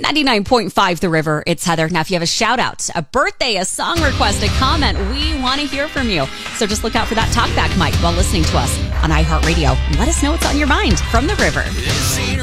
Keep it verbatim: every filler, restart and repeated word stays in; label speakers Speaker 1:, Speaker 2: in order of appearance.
Speaker 1: ninety-nine point five The River. It's Heather. Now, if you have a shout out, a birthday, a song request, a comment, we want to hear from you. So just look out for that talkback mic while listening to us on iHeartRadio. Let us know what's on your mind from The River.